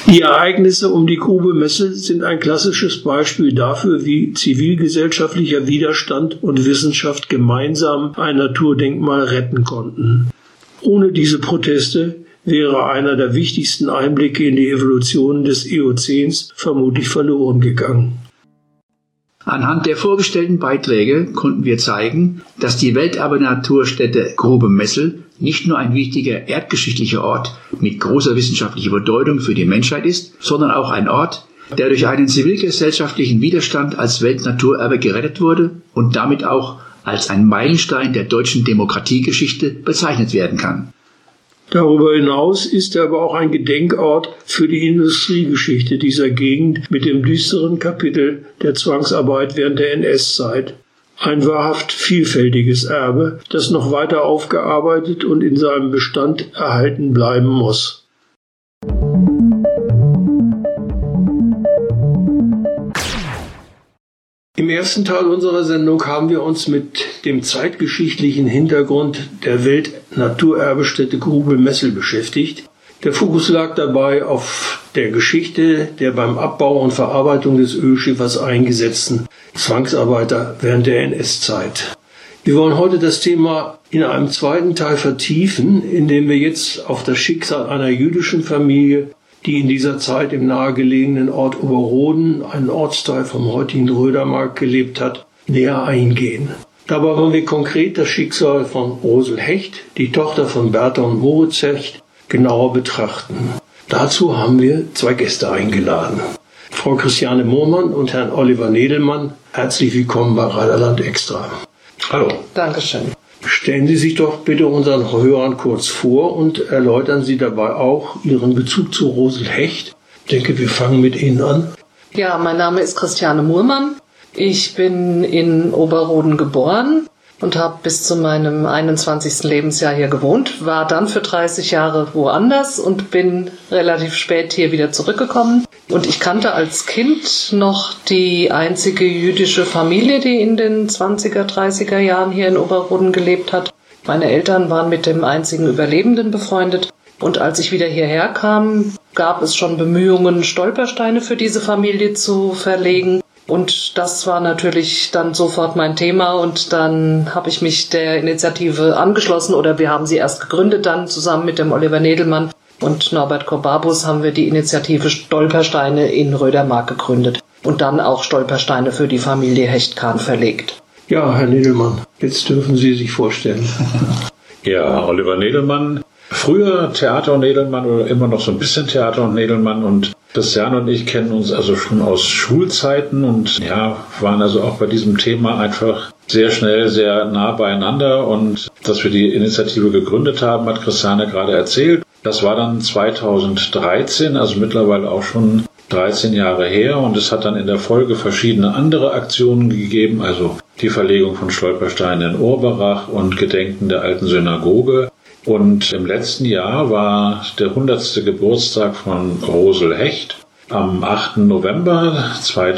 Die Ereignisse um die Grube Messel sind ein klassisches Beispiel dafür, wie zivilgesellschaftlicher Widerstand und Wissenschaft gemeinsam ein Naturdenkmal retten konnten. Ohne diese Proteste wäre einer der wichtigsten Einblicke in die Evolution des Eozäns vermutlich verloren gegangen. Anhand der vorgestellten Beiträge konnten wir zeigen, dass die Welterbe-Naturstätte Grube Messel nicht nur ein wichtiger erdgeschichtlicher Ort mit großer wissenschaftlicher Bedeutung für die Menschheit ist, sondern auch ein Ort, der durch einen zivilgesellschaftlichen Widerstand als Weltnaturerbe gerettet wurde und damit auch als ein Meilenstein der deutschen Demokratiegeschichte bezeichnet werden kann. Darüber hinaus ist er aber auch ein Gedenkort für die Industriegeschichte dieser Gegend mit dem düsteren Kapitel der Zwangsarbeit während der NS-Zeit. Ein wahrhaft vielfältiges Erbe, das noch weiter aufgearbeitet und in seinem Bestand erhalten bleiben muss. Im ersten Teil unserer Sendung haben wir uns mit dem zeitgeschichtlichen Hintergrund der Weltnaturerbestätte Grube Messel beschäftigt. Der Fokus lag dabei auf der Geschichte der beim Abbau und Verarbeitung des Ölschiffers eingesetzten Zwangsarbeiter während der NS-Zeit. Wir wollen heute das Thema in einem zweiten Teil vertiefen, indem wir jetzt auf das Schicksal einer jüdischen Familie, die in dieser Zeit im nahegelegenen Ort Oberroden, einen Ortsteil vom heutigen Rödermark, gelebt hat, näher eingehen. Dabei wollen wir konkret das Schicksal von Rosel Hecht, die Tochter von Bertha und Moritz Hecht, genauer betrachten. Dazu haben wir zwei Gäste eingeladen. Frau Christiane Moormann und Herrn Oliver Nedelmann, herzlich willkommen bei Rheinland Extra. Hallo. Dankeschön. Stellen Sie sich doch bitte unseren Hörern kurz vor und erläutern Sie dabei auch Ihren Bezug zu Rosel Hecht. Ich denke, wir fangen mit Ihnen an. Ja, mein Name ist Christiane Moormann. Ich bin in Oberroden geboren und habe bis zu meinem 21. Lebensjahr hier gewohnt, war dann für 30 Jahre woanders und bin relativ spät hier wieder zurückgekommen. Und ich kannte als Kind noch die einzige jüdische Familie, die in den 20er, 30er Jahren hier in Oberroden gelebt hat. Meine Eltern waren mit dem einzigen Überlebenden befreundet. Und als ich wieder hierher kam, gab es schon Bemühungen, Stolpersteine für diese Familie zu verlegen. Und das war natürlich dann sofort mein Thema und dann habe ich mich der Initiative angeschlossen oder wir haben sie erst gegründet dann zusammen mit dem Oliver Nedelmann und Norbert Korbabus haben wir die Initiative Stolpersteine in Rödermark gegründet und dann auch Stolpersteine für die Familie Hecht-Kahn verlegt. Ja, Herr Nedelmann, jetzt dürfen Sie sich vorstellen. Ja, Oliver Nedelmann, früher Theater und Nedelmann oder immer noch so ein bisschen Theater und Nedelmann und Christian und ich kennen uns also schon aus Schulzeiten und ja, waren also auch bei diesem Thema einfach sehr schnell, sehr nah beieinander und dass wir die Initiative gegründet haben, hat Christiane gerade erzählt. Das war dann 2013, also mittlerweile auch schon 13 Jahre her und es hat dann in der Folge verschiedene andere Aktionen gegeben, also die Verlegung von Stolpersteinen in Urberach und Gedenken der alten Synagoge. Und im letzten Jahr war der 100. Geburtstag von Rosel Hecht. Am 8. November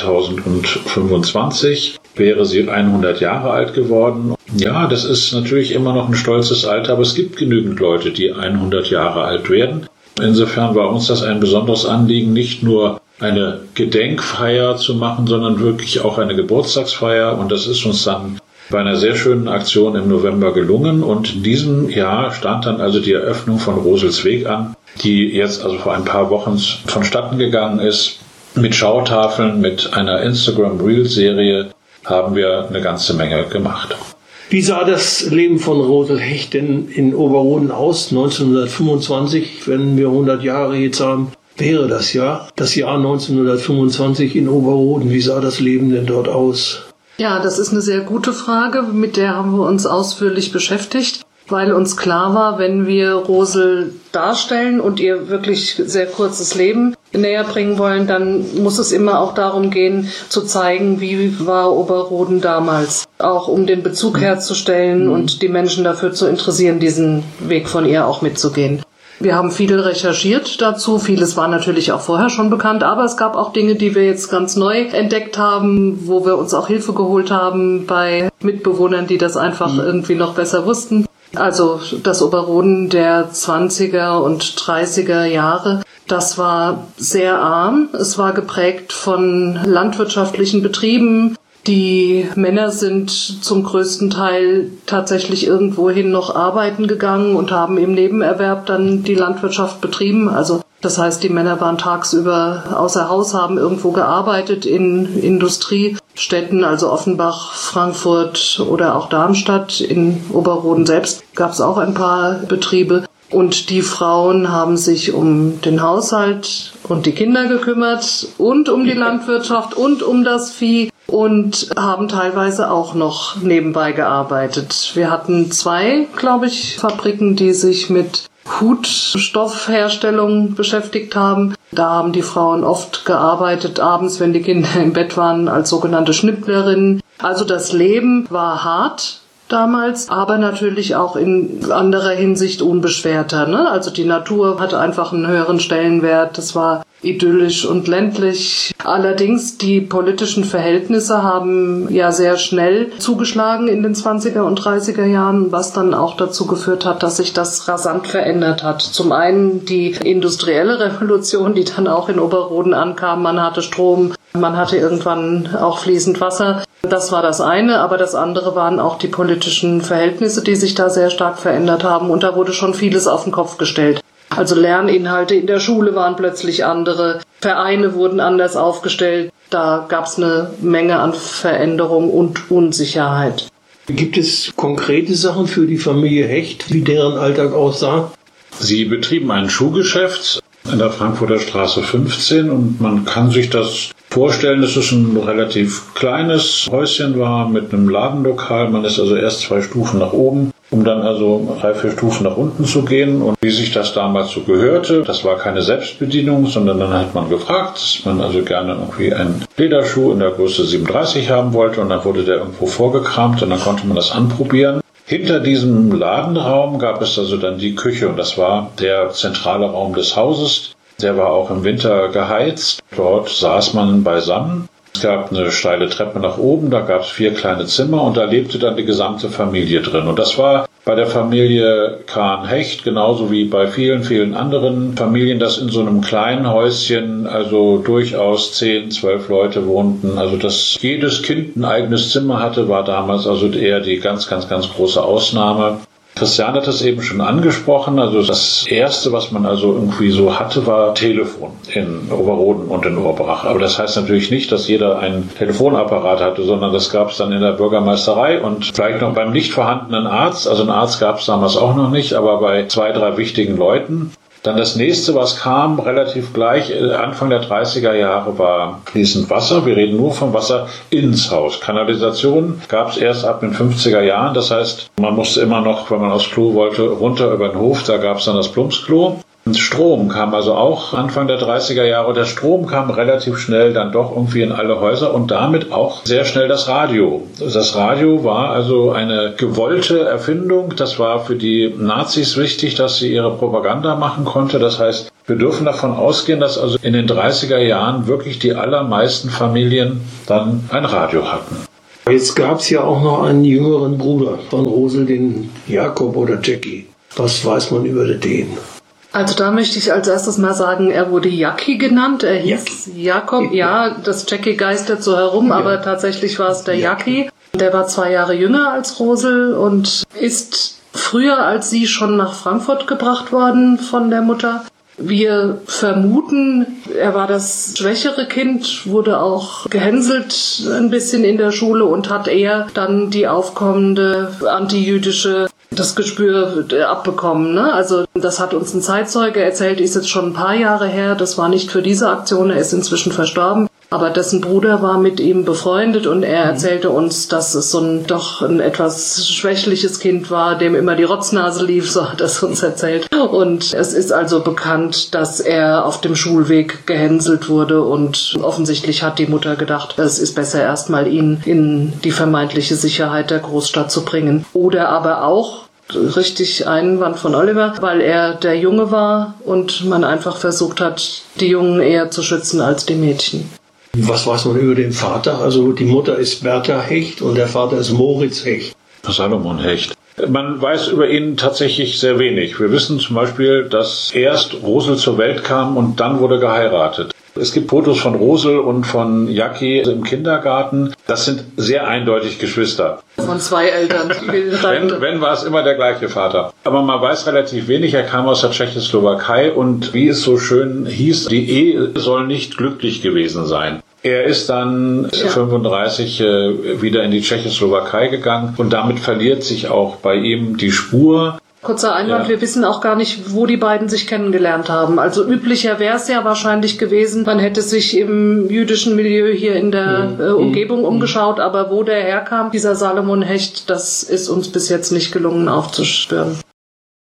2025 wäre sie 100 Jahre alt geworden. Ja, das ist natürlich immer noch ein stolzes Alter, aber es gibt genügend Leute, die 100 Jahre alt werden. Insofern war uns das ein besonderes Anliegen, nicht nur eine Gedenkfeier zu machen, sondern wirklich auch eine Geburtstagsfeier. Und das ist uns dann bei einer sehr schönen Aktion im November gelungen und in diesem Jahr stand dann also die Eröffnung von Rosels Weg an, die jetzt also vor ein paar Wochen vonstatten gegangen ist. Mit Schautafeln, mit einer Instagram-Reel-Serie haben wir eine ganze Menge gemacht. Wie sah das Leben von Rosel Hecht denn in Oberroden aus 1925, wenn wir 100 Jahre jetzt haben? Wäre das Jahr 1925 in Oberroden. Wie sah das Leben denn dort aus? Ja, das ist eine sehr gute Frage, mit der haben wir uns ausführlich beschäftigt, weil uns klar war, wenn wir Rosel darstellen und ihr wirklich sehr kurzes Leben näher bringen wollen, dann muss es immer auch darum gehen, zu zeigen, wie war Oberroden damals. Auch um den Bezug herzustellen und die Menschen dafür zu interessieren, diesen Weg von ihr auch mitzugehen. Wir haben viel recherchiert dazu, vieles war natürlich auch vorher schon bekannt, aber es gab auch Dinge, die wir jetzt ganz neu entdeckt haben, wo wir uns auch Hilfe geholt haben bei Mitbewohnern, die das einfach irgendwie noch besser wussten. Also das Oberroden der 20er und 30er Jahre, das war sehr arm. Es war geprägt von landwirtschaftlichen Betrieben. Die Männer sind zum größten Teil tatsächlich irgendwohin noch arbeiten gegangen und haben im Nebenerwerb dann die Landwirtschaft betrieben. Also das heißt, die Männer waren tagsüber außer Haus, haben irgendwo gearbeitet in Industriestädten, also Offenbach, Frankfurt oder auch Darmstadt. In Oberroden selbst gab es auch ein paar Betriebe. Und die Frauen haben sich um den Haushalt und die Kinder gekümmert und um die Landwirtschaft und um das Vieh und haben teilweise auch noch nebenbei gearbeitet. Wir hatten 2, glaube ich, Fabriken, die sich mit Hutstoffherstellung beschäftigt haben. Da haben die Frauen oft gearbeitet, abends, wenn die Kinder im Bett waren, als sogenannte Schnipplerinnen. Also das Leben war hart damals, aber natürlich auch in anderer Hinsicht unbeschwerter, ne? Also die Natur hatte einfach einen höheren Stellenwert. Das war idyllisch und ländlich. Allerdings die politischen Verhältnisse haben ja sehr schnell zugeschlagen in den 20er und 30er Jahren, was dann auch dazu geführt hat, dass sich das rasant verändert hat. Zum einen die industrielle Revolution, die dann auch in Oberroden ankam. Man hatte Strom, man hatte irgendwann auch fließend Wasser. Das war das eine, aber das andere waren auch die politischen Verhältnisse, die sich da sehr stark verändert haben. Und da wurde schon vieles auf den Kopf gestellt. Also Lerninhalte in der Schule waren plötzlich andere, Vereine wurden anders aufgestellt. Da gab es eine Menge an Veränderung und Unsicherheit. Gibt es konkrete Sachen für die Familie Hecht, wie deren Alltag aussah? Sie betrieben ein Schuhgeschäft in der Frankfurter Straße 15 und man kann sich das vorstellen, dass es ein relativ kleines Häuschen war mit einem Ladenlokal. Man ist also erst 2 Stufen nach oben, um dann also 3, 4 Stufen nach unten zu gehen. Und wie sich das damals so gehörte, das war keine Selbstbedienung, sondern dann hat man gefragt, dass man also gerne irgendwie einen Lederschuh in der Größe 37 haben wollte und dann wurde der irgendwo vorgekramt und dann konnte man das anprobieren. Hinter diesem Ladenraum gab es also dann die Küche und das war der zentrale Raum des Hauses. Der war auch im Winter geheizt. Dort saß man beisammen. Es gab eine steile Treppe nach oben, da gab es 4 kleine Zimmer und da lebte dann die gesamte Familie drin. Und das war bei der Familie Kahn-Hecht genauso wie bei vielen, vielen anderen Familien, dass in so einem kleinen Häuschen also durchaus 10, 12 Leute wohnten. Also dass jedes Kind ein eigenes Zimmer hatte, war damals also eher die ganz, ganz, ganz große Ausnahme. Christian hat es eben schon angesprochen, also das Erste, was man also irgendwie so hatte, war Telefon in Oberroden und in Urbrach. Aber das heißt natürlich nicht, dass jeder einen Telefonapparat hatte, sondern das gab es dann in der Bürgermeisterei und vielleicht noch beim nicht vorhandenen Arzt. Also einen Arzt gab es damals auch noch nicht, aber bei 2, 3 wichtigen Leuten. Dann das nächste, was kam, relativ gleich, Anfang der 30er Jahre, war fließend Wasser. Wir reden nur vom Wasser ins Haus. Kanalisation gab es erst ab den 50er Jahren. Das heißt, man musste immer noch, wenn man aufs Klo wollte, runter über den Hof. Da gab es dann das Plumpsklo. Strom kam also auch Anfang der 30er Jahre. Der Strom kam relativ schnell dann doch irgendwie in alle Häuser und damit auch sehr schnell das Radio. Das Radio war also eine gewollte Erfindung. Das war für die Nazis wichtig, dass sie ihre Propaganda machen konnte. Das heißt, wir dürfen davon ausgehen, dass also in den 30er Jahren wirklich die allermeisten Familien dann ein Radio hatten. Jetzt gab es ja auch noch einen jüngeren Bruder von Rosel, den Jakob oder Jackie. Was weiß man über den? Also da möchte ich als erstes mal sagen, er wurde Jackie genannt. Er hieß Jakob. Ja, das Jackie geistert so herum, aber tatsächlich war es der Jackie. Der war 2 Jahre jünger als Rosel und ist früher als sie schon nach Frankfurt gebracht worden von der Mutter. Wir vermuten, er war das schwächere Kind, wurde auch gehänselt ein bisschen in der Schule und hat eher dann die aufkommende antijüdische das Gespür abbekommen. Ne? Also das hat uns ein Zeitzeuge erzählt, ist jetzt schon ein paar Jahre her. Das war nicht für diese Aktion, er ist inzwischen verstorben. Aber dessen Bruder war mit ihm befreundet und er erzählte uns, dass es doch ein etwas schwächliches Kind war, dem immer die Rotznase lief, so hat er es uns erzählt. Und es ist also bekannt, dass er auf dem Schulweg gehänselt wurde und offensichtlich hat die Mutter gedacht, es ist besser erstmal ihn in die vermeintliche Sicherheit der Großstadt zu bringen. Oder aber auch, richtig Einwand von Oliver, weil er der Junge war und man einfach versucht hat, die Jungen eher zu schützen als die Mädchen. Was weiß man über den Vater? Also die Mutter ist Bertha Hecht und der Vater ist Moritz Hecht. Salomon Hecht. Man weiß über ihn tatsächlich sehr wenig. Wir wissen zum Beispiel, dass erst Rosel zur Welt kam und dann wurde geheiratet. Es gibt Fotos von Rosel und von Jackie im Kindergarten. Das sind sehr eindeutig Geschwister. Von zwei Eltern. Wenn war es immer der gleiche Vater. Aber man weiß relativ wenig. Er kam aus der Tschechoslowakei und wie es so schön hieß, die Ehe soll nicht glücklich gewesen sein. Er ist dann 35 wieder in die Tschechoslowakei gegangen und damit verliert sich auch bei ihm die Spur. Kurzer Einwand, wir wissen auch gar nicht, wo die beiden sich kennengelernt haben. Also üblicher wäre es ja wahrscheinlich gewesen, man hätte sich im jüdischen Milieu hier in der Umgebung umgeschaut, aber wo der herkam, dieser Salomon Hecht, das ist uns bis jetzt nicht gelungen aufzuspüren.